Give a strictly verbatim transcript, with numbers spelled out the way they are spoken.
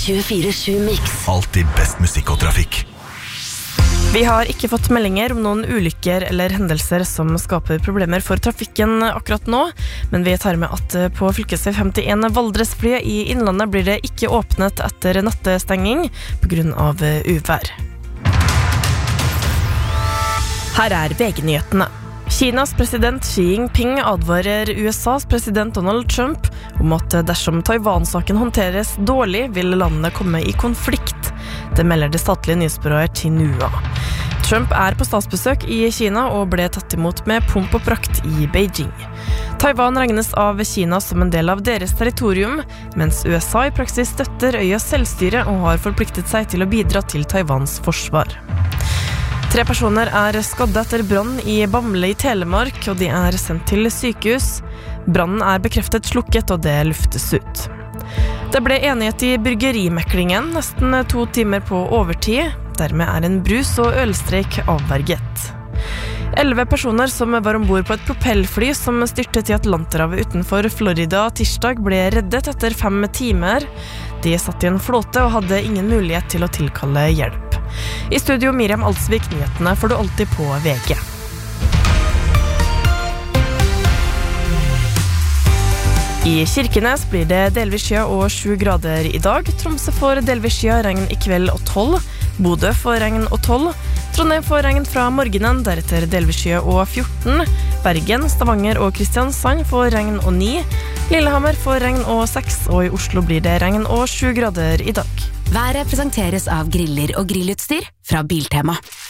tjuefire sju Mix. Alltid best musikk og trafikk. Vi har ikke fått meldinger om noen ulykker eller hendelser som skaper problemer for trafikken akkurat nå, men vi tar med at på fylkesvei femtien Valdresflyet i Innlandet blir det ikke åpnet etter nattestenging på grunn av uvær. Her er V G-nyhetene. Kinas president Xi Jinping advarer U S A's president Donald Trump om at dersom Taiwan-saken håndteres dårlig, vil landet komme i konflikt. Det melder det statlige nyhetsbyrået Xinhua. Trump er på statsbesøk i Kina og ble tatt imot med pomp og prakt i Beijing. Taiwan regnes av Kina som en del av deres territorium, mens U S A i praksis støtter øyas selvstyre og har forpliktet seg til å bidra til Taiwans forsvar. Tre personer er skadde etter brann i Bamble i Telemark, og de er sendt til sykehus. Brannen er bekreftet slukket, og det luftes ut. Det ble enighet i bryggerimeklingen, nesten to timer på overtid. Dermed er en brus- og ølstreik avverget. Elleve personer som var ombord på et propellfly som styrtet i Atlanterhavet utenfor Florida tirsdag, ble reddet etter fem timer. De satt i en flåte og hadde ingen mulighet til å tilkalle hjelp. I studio Miriam Alsvik, nyhetene får du alltid på V G. I Kirkenes blir det delvis skya og sju grader i dag. Tromsø får delvis skya, regn i kveld og tolv. Bodø får regn og tolv. Trondheim får regn fra morgenen, deretter delvis skya og fjorten. Bergen, Stavanger og Kristiansand får regn og ni. Lillehammer får regn og seks, og i Oslo blir det regn og sju grader i dag. Været presenteres av griller og grillutstyr fra Biltema.